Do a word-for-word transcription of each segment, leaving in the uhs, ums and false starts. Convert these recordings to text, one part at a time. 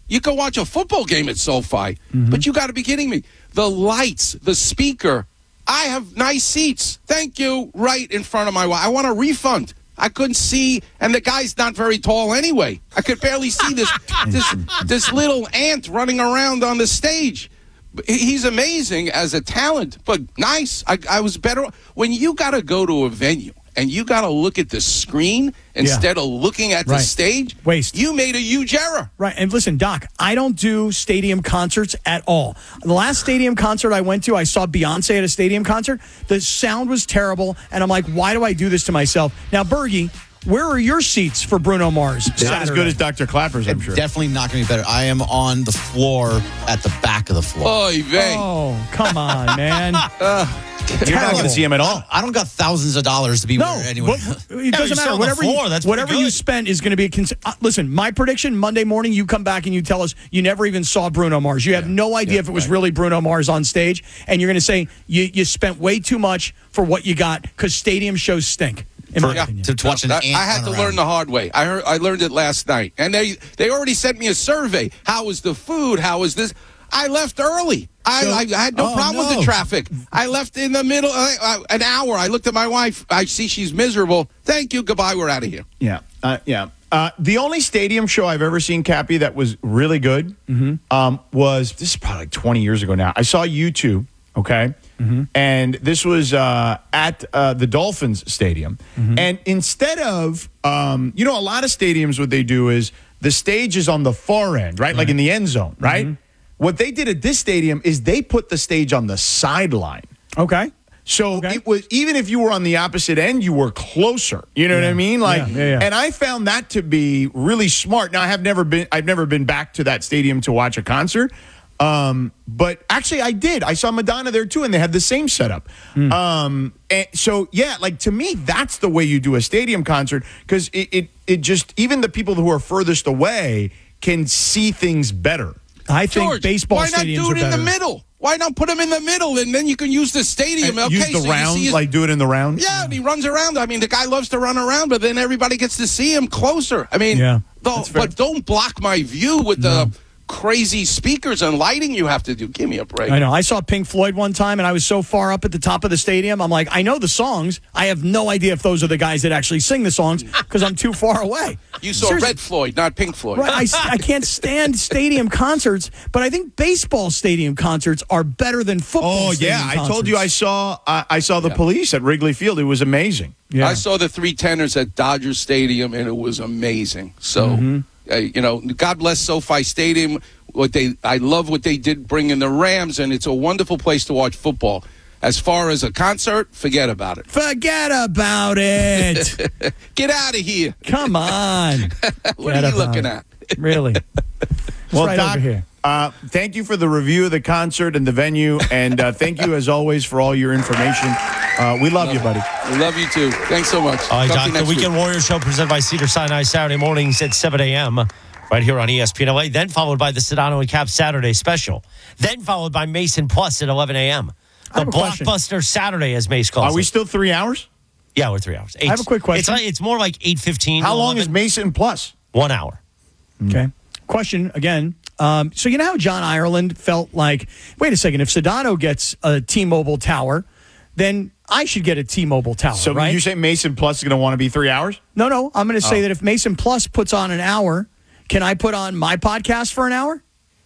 You can watch a football game at SoFi, mm-hmm. but you got to be kidding me. The lights, the speaker. I have nice seats. Thank you. Right in front of my wife. I want a refund. I couldn't see, and the guy's not very tall anyway. I could barely see this this this little ant running around on the stage. He's amazing as a talent, but nice. I, I was better when you got to go to a venue and you got to look at the screen instead yeah. of looking at right. the stage. Waste. You made a huge error. Right. And listen, Doc, I don't do stadium concerts at all. The last stadium concert I went to, I saw Beyonce at a stadium concert. The sound was terrible, and I'm like, why do I do this to myself? Now, Bergie, where are your seats for Bruno Mars? It's not as good as Doctor Clapper's, I'm sure. Definitely not going to be better. I am on the floor at the back of the floor. Oy vey. Oh, come on, man. uh, You're not going to see him at all. I don't got thousands of dollars to be no, where anyone. It doesn't matter. Whatever, floor, you, whatever you spend is going to be a cons- uh, listen, my prediction, Monday morning, you come back and you tell us you never even saw Bruno Mars. You have yeah, no idea yeah, if it was right. really Bruno Mars on stage, and you're going to say you, you spent way too much for what you got because stadium shows stink. For, yeah. to, to watch an no, ant I had to around. learn the hard way. I heard, I learned it last night, and they they already sent me a survey. How was the food? How was this? I left early. I, so, I, I had no oh, problem no. with the traffic. I left in the middle, uh, uh, an hour. I looked at my wife. I see she's miserable. Thank you. Goodbye. We're out of here. Yeah, uh, yeah. Uh, the only stadium show I've ever seen, Cappy, that was really good mm-hmm. um, was this is probably like twenty years ago now. I saw U two. Okay. Mm-hmm. And this was uh, at uh, the Dolphins Stadium. Mm-hmm. And instead of, um, you know, a lot of stadiums, what they do is the stage is on the far end, right? right. Like in the end zone, right? Mm-hmm. What they did at this stadium is they put the stage on the sideline. Okay. So okay. it was, even if you were on the opposite end, you were closer. You know yeah. what I mean? Like, yeah, yeah, yeah. And I found that to be really smart. Now, I have never been, I've never been back to that stadium to watch a concert. Um, but actually I did. I saw Madonna there too, and they had the same setup. Mm. Um, and so yeah, like to me, that's the way you do a stadium concert because it, it, it just, even the people who are furthest away can see things better. I think George, baseball why not stadiums do it are better. in the middle? Why not put him in the middle, and then you can use the stadium? And okay, use the so round, his, like do it in the round? Yeah, and he runs around. I mean, the guy loves to run around, but then everybody gets to see him closer. I mean, yeah, though, but don't block my view with no. the crazy speakers and lighting you have to do. Give me a break. I know. I saw Pink Floyd one time, and I was so far up at the top of the stadium. I'm like, I know the songs. I have no idea if those are the guys that actually sing the songs because I'm too far away. You saw Seriously. Red Floyd, not Pink Floyd. Right. I, I can't stand stadium concerts, but I think baseball stadium concerts are better than football. Oh yeah, stadium I concerts. told you I saw uh, I saw the Yeah. Police at Wrigley Field. It was amazing. Yeah. I saw the Three Tenors at Dodger Stadium, and it was amazing. So, Mm-hmm. uh, you know, God bless SoFi Stadium. What they, I love what they did bringing the Rams, and it's a wonderful place to watch football. As far as a concert, forget about it. Forget about it. Get out of here. Come on. What Get are you about looking it. at? Really? It's Well, right Doc, over here. Uh, thank you for the review of the concert and the venue, and uh, thank you as always for all your information. Uh, we love, love you, buddy. We love you too. Thanks so much. All right, Talk Doc. to you The next Weekend week. Warriors Show presented by Cedar Sinai Saturday mornings at seven a.m. right here on E S P N L A. Then followed by the Sedano and Cap Saturday special. Then followed by Mason Plus at eleven a.m. I The have a question. Blockbuster Saturday, as Mace calls Are we it. still three hours? Yeah, we're three hours. Eight, I have a quick question. It's, like, it's more like eight fifteen. How long is Mason Plus? One hour. Okay. Question again. Um, so you know how John Ireland felt like, wait a second, if Sedano gets a T-Mobile tower, then I should get a T-Mobile tower, So right? you say Mason Plus is going to want to be three hours? no, no. I'm going to say Oh. that if Mason Plus puts on an hour, can I put on my podcast for an hour?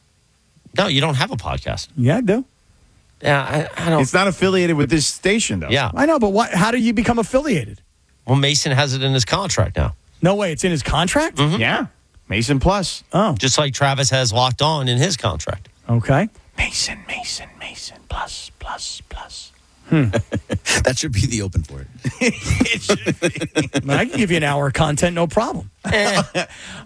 No, you don't have a podcast. Yeah, I do. Yeah, I, I don't. It's not affiliated with this station, though. Yeah. I know, but what? How do you become affiliated? Well, Mason has it in his contract now. No way. It's in his contract? Mm-hmm. Yeah. Mason Plus. Oh, Just like Travis has locked on in his contract. okay. Mason, Mason, Mason Plus, Plus, Plus. That should be the open for it. It should be. I can give you an hour of content, no problem. eh, eh,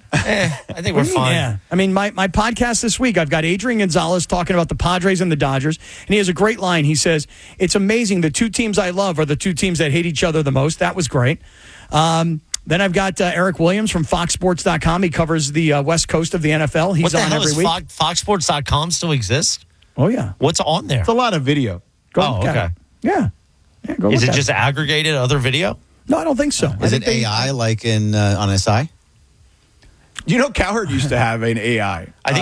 I think we're fine. Yeah. I mean, my, my podcast this week, I've got Adrian Gonzalez talking about the Padres and the Dodgers, and he has a great line. He says, it's amazing. The two teams I love are the two teams that hate each other the most. That was great. Um, then I've got uh, Eric Williams from Fox Sports dot com. He covers the uh, West Coast of the N F L. He's What the on hell every is week. Fox, Fox Sports dot com still exist? Oh, yeah. What's on there? It's a lot of video. Go Oh, look at okay. it. Yeah. Yeah, go Is look it at just aggregated other video? No, I don't think so. I Is think it they- A I like in uh, on S I? You know, Cowherd used to have an A I. I think